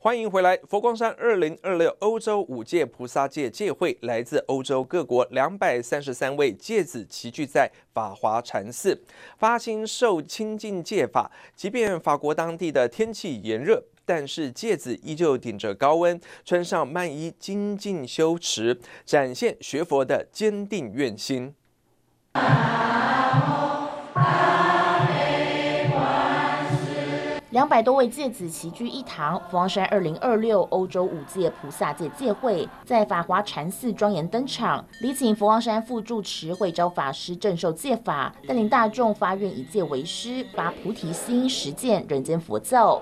欢迎回来！佛光山2026欧洲五界菩萨戒戒会，来自欧洲各国233位戒子齐聚在法华禅寺，发心受清净戒法。即便法国当地的天气炎热，但是戒子依旧顶着高温，穿上曼衣精进修持，展现学佛的坚定愿心。 200多位戒子齐聚一堂，佛光山2026欧洲五界菩萨戒戒会在法华禅寺庄严登场，礼请佛光山副住持慧昭法师正受戒法，带领大众发愿以戒为师，发菩提心，实践人间佛教。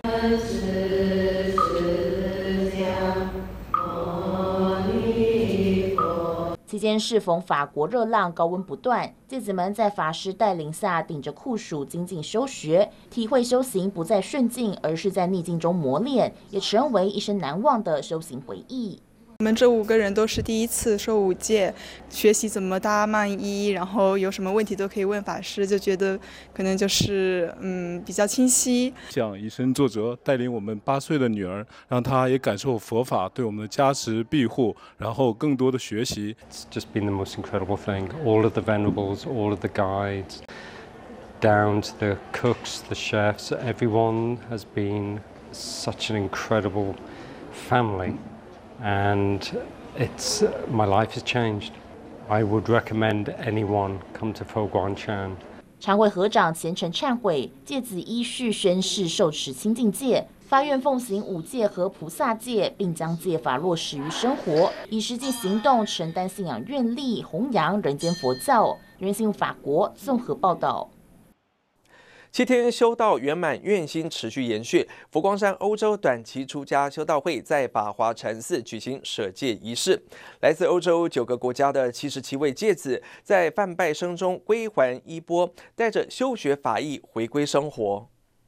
期间适逢法国热浪，高温不断，戒子们在法师带领下，顶着酷暑精进修学，体会修行不在顺境，而是在逆境中磨练，也成为一生难忘的修行回忆。 我们这5个人都是第一次受五戒，学习怎么搭曼衣，然后有什么问题都可以问法师，就觉得可能就是比较清晰。 想以身作则，带领我们8岁的女儿，让她也感受佛法对我们的加持庇护，然后更多的学习。 It's just been the most incredible thing. All of the venerables, all of the guides, down to the cooks, the chefs, everyone has been such an incredible family.And my life has changed. I would recommend anyone come to Fo Guangshan. 常会合掌虔诚忏悔，戒子依序宣誓受持清净戒，发愿奉行五戒和菩萨戒，并将戒法落实于生活，以实际行动承担信仰愿力，弘扬人间佛教。人信法国综合报道。 7天修道圆满愿心持续延续，佛光山欧洲短期出家修道会在法华禅寺举行舍戒仪式。来自欧洲9个国家的77位戒子，在梵拜声中归还衣钵，带着修学法义回归生活。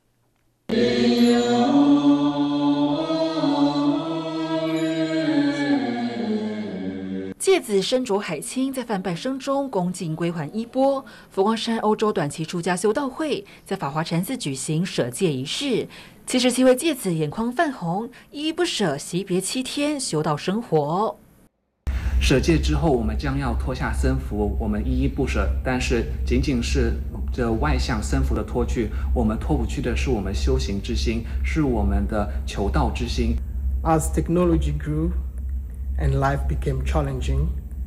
戒子身着海青，在梵拜声中恭敬归还衣钵。佛光山欧洲短期出家修道会在法华禅寺举行舍戒仪式，77位戒子眼眶泛红，依依不舍惜别7天修道生活。 舍戒之后，我们将要脱下僧服，我们依依不舍，但是仅仅是这外向僧服的脱去，我们脱不去的是我们修行之心，是我们的求道之心。 As technology grew and life became challenging,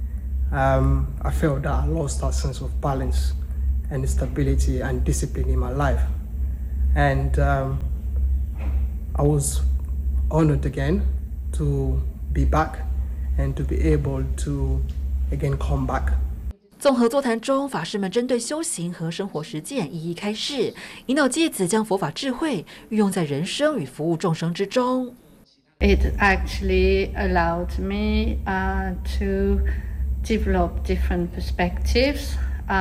I felt that I lost that sense of balance and stability and discipline in my life. And I was honored again to be back and to be able to again come back. 综合座谈中，法师们针对修行和生活实践一一开示，引导戒子将佛法智慧运用在人生与服务众生之中。 It actually allowed me to develop different perspectives,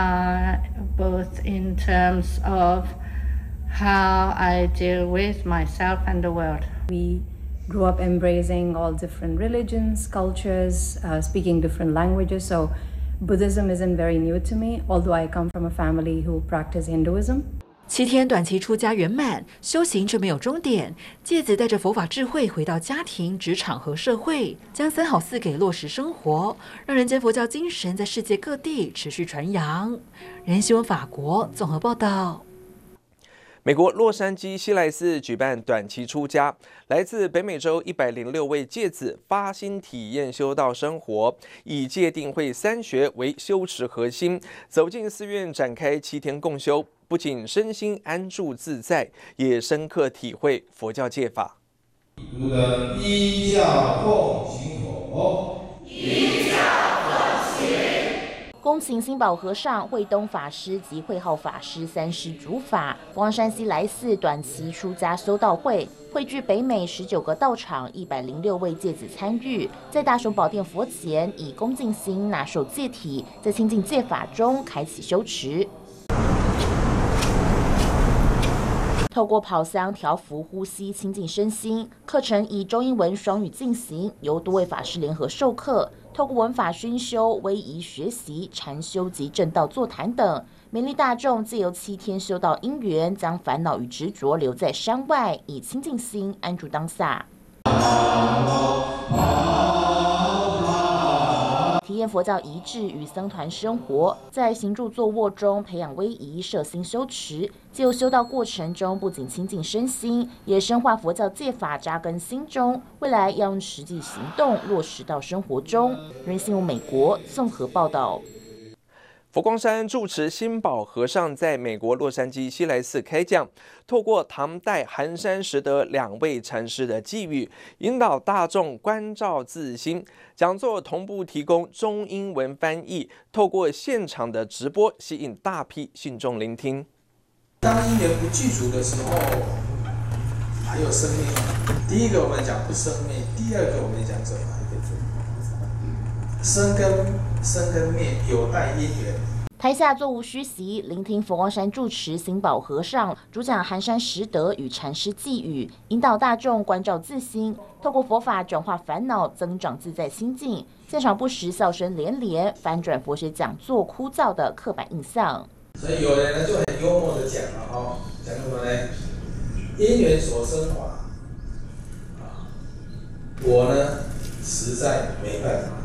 both in terms of how I deal with myself and the world. We grew up embracing all different religions, cultures, speaking different languages. So Buddhism isn't very new to me, although I come from a family who practice Hinduism. 7天短期出家圆满，修行却没有终点。戒子带着佛法智慧回到家庭、职场和社会，将3好4给落实生活，让人间佛教精神在世界各地持续传扬。人新闻法国综合报道。 美国洛杉矶西来寺举办短期出家，来自北美洲106位戒子发心体验修道生活，以戒定慧3学为修持核心，走进寺院展开7天共修，不仅身心安住自在，也深刻体会佛教戒法。 读的依教奉行佛，依教奉行。 恭请新宝和尚、慧东法师及慧浩法师3师主法，佛光山西来寺短期出家修道会汇聚北美19个道场106位戒子参与，在大雄宝殿佛前以恭敬心纳受戒体，在清净戒法中开启修持。透过跑香调伏呼吸，清净身心。课程以中英文双语进行，由多位法师联合授课。透过文法熏修、威仪学习、禅修及正道座谈等，勉励大众借由7天修道因缘，将烦恼与执着留在山外，以清净心安住当下。 体验佛教仪制与僧团生活，在行住坐卧中培养威仪，摄心修持。借由修道过程中，不仅亲近身心，也深化佛教戒法，扎根心中。未来要用实际行动落实到生活中。人新闻美国综合报道。 佛光山住持心保和尚在美国洛杉矶西来寺开讲，透过唐代寒山拾得2位禅师的寄语，引导大众关照自心。讲座同步提供中英文翻译，透过现场的直播，吸引大批信众聆听。 当因缘不具足的时候，还有生命。第一个我们讲不生灭，第二个我们讲什么？生跟灭有待因缘。 台下座无虚席，聆听佛光山住持心保和尚主讲寒山拾得与禅师寄语，引导大众关照自心，透过佛法转化烦恼，增长自在心境。现场不时笑声连连，翻转佛学讲座枯燥的刻板印象。 所以有人呢就很幽默的讲了讲什么呢？因缘所生法我呢实在没办法。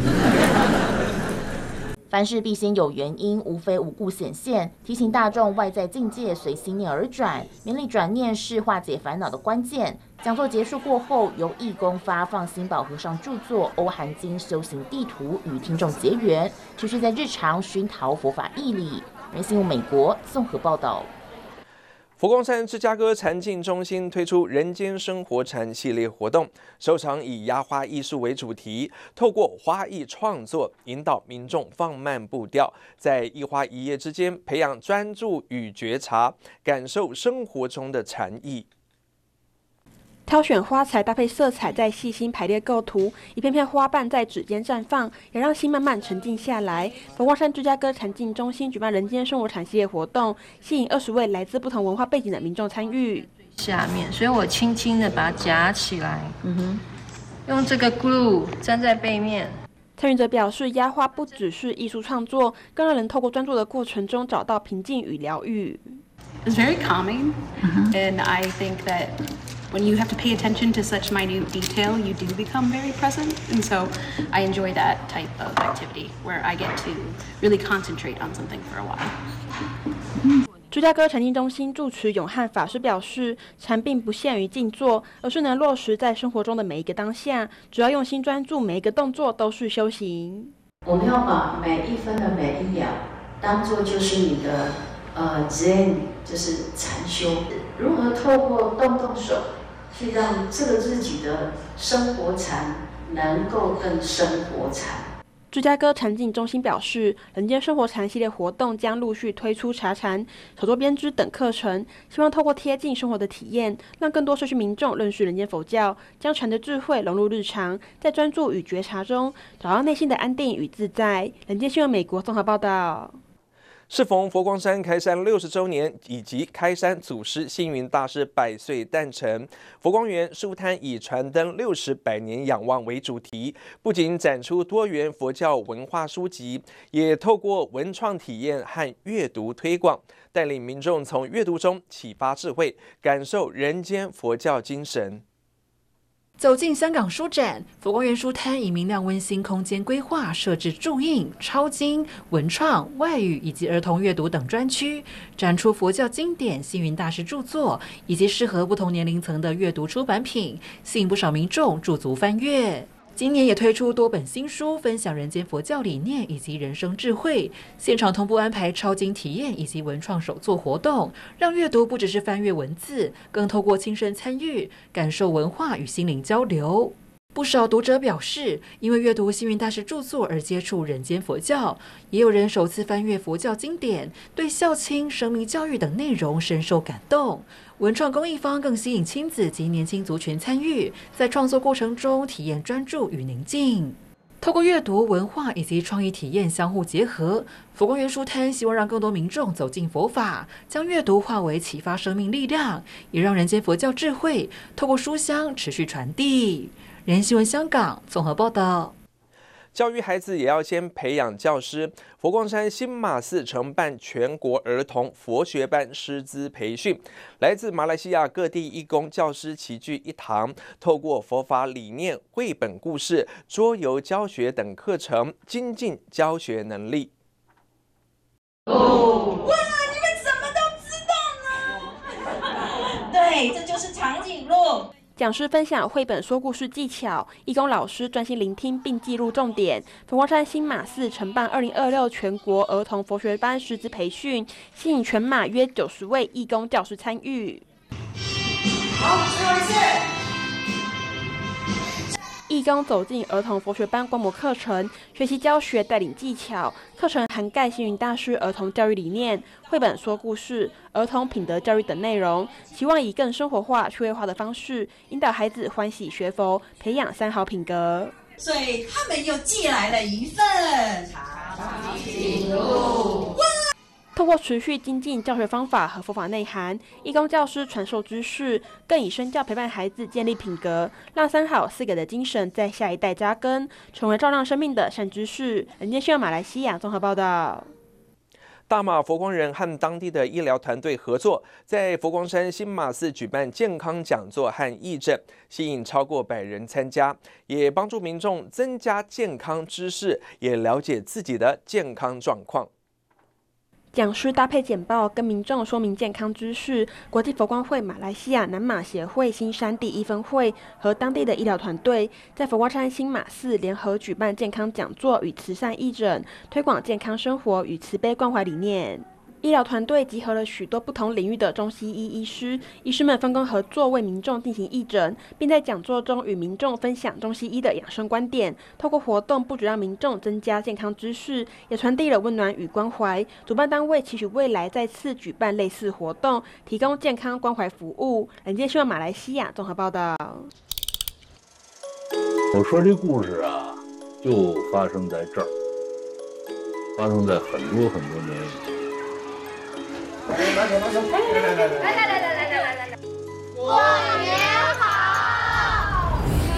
凡事必先有原因，无非无故显现，提醒大众外在境界随心念而转，勉励转念是化解烦恼的关键。讲座结束过后，由义工发放心保和尚著作《欧韩经修行地图》，与听众结缘，持续在日常熏陶佛法义理。人新闻美国综合报道。 佛光山芝加哥禅境中心推出人间生活禅系列活动，首场以压花艺术为主题，透过花艺创作，引导民众放慢步调，在一花一叶之间培养专注与觉察，感受生活中的禅意。 挑选花材搭配色彩，再细心排列构图，一片片花瓣在指尖绽放，也让心慢慢沉静下来。佛光山芝加哥禅境中心举办人间生活禅系列活动，吸引20位来自不同文化背景的民众参与。 下面，所以我轻轻的把它夹起来，用这个 glue 粘在背面。 参与者表示，压花不只是艺术创作，更让人透过专注的过程中找到平静与疗愈。 It's very calming, and I think that when you have to pay attention to such minute detail, you do become very present. And so I enjoy that type of activity where I get to really concentrate on something for a while. 芝加哥禅境中心住持永汉法师表示，禅并不限于静坐，而是能落实在生活中的每一个当下，只要用心专注，每一个动作都是修行。 我们要把每一分的每一秒当作就是你的Zen， 就是禅修。如何透过动手去让这个自己的生活禅能够更生活禅。 芝加哥禅境中心表示，人间生活禅系列活动将陆续推出茶禅、手作编织等课程，希望透过贴近生活的体验，让更多社区民众认识人间佛教，将禅的智慧融入日常，在专注与觉察中找到内心的安定与自在。人间新闻美国综合报道。 适逢佛光山开山60周年以及开山祖师星云大师100岁诞辰，佛光园书摊以传灯60百年仰望为主题，不仅展出多元佛教文化书籍，也透过文创体验和阅读推广，带领民众从阅读中启发智慧，感受人间佛教精神。 走进香港书展，佛光园书摊以明亮温馨空间规划，设置注印、抄经、文创、外语以及儿童阅读等专区，展出佛教经典、星云大师著作以及适合不同年龄层的阅读出版品，吸引不少民众驻足翻阅。今年也推出多本新书，分享人间佛教理念以及人生智慧。现场同步安排抄经体验以及文创手作活动，让阅读不只是翻阅文字，更透过亲身参与，感受文化与心灵交流。不少读者表示，因为阅读星云大师著作而接触人间佛教，也有人首次翻阅佛教经典，对孝亲、生命教育等内容深受感动。文创公益方更吸引亲子及年轻族群参与，在创作过程中体验专注与宁静。透过阅读、文化以及创意体验相互结合，佛光园书摊希望让更多民众走进佛法，将阅读化为启发生命力量，也让人间佛教智慧透过书香持续传递。人新闻香港综合报道。 教育孩子也要先培养教师。佛光山新马寺承办全国儿童佛学班师资培训，来自马来西亚各地义工教师齐聚一堂，透过佛法理念、绘本故事、桌游教学等课程，精进教学能力。 哇，你们怎么都知道呢？对，这就是长颈鹿。 讲师分享绘本说故事技巧，义工老师专心聆听并记录重点。佛光山新马寺承办2026全国儿童佛学班师资培训，吸引全马约90位义工教师参与。 好，最后一次。 义工走进儿童佛学班观摩课程，学习教学带领技巧。课程涵盖星云大师儿童教育理念、绘本说故事、儿童品德教育等内容，希望以更生活化、趣味化的方式，引导孩子欢喜学佛，培养3好品格。 所以他们又寄来了一份长颈鹿。 透过持续精进教学方法和佛法内涵，义工教师传授知识，更以身教陪伴孩子建立品格，让3好4给的精神在下一代扎根，成为照亮生命的善知识。人间希望马来西亚综合报道。 大马佛光人和当地的医疗团队合作，在佛光山新马寺举办健康讲座和义诊，吸引超过100人参加，也帮助民众增加健康知识，也了解自己的健康状况。 讲师搭配简报，跟民众说明健康知识。国际佛光会马来西亚南马协会新山第1分会和当地的医疗团队，在佛光山新马寺联合举办健康讲座与慈善义诊，推广健康生活与慈悲关怀理念。医疗团队集合了许多不同领域的中西医医师，医师们分工合作，为民众进行义诊，并在讲座中与民众分享中西医的养生观点。透过活动，不只让民众增加健康知识，也传递了温暖与关怀。主办单位期许未来再次举办类似活动，提供健康关怀服务。人间希望马来西亚综合报道。 我说这故事啊，就发生在这儿，发生在很多很多年以前。 来，过年好！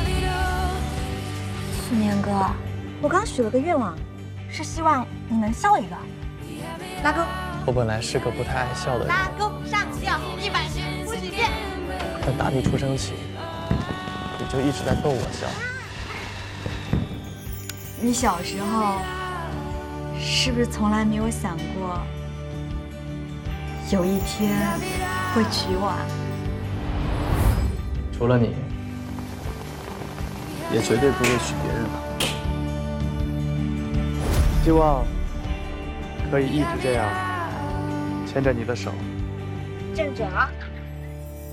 去年哥，我刚许了个愿望，是希望你能笑一个。拉钩。 我本来是个不太爱笑的人。 拉钩上吊100遍50遍。 但打你出生起，你就一直在逗我笑。 你小时候是不是从来没有想过？有一天会娶我啊！ 除了你，也绝对不会娶别人的。希望可以一直这样牵着你的手。 站着啊！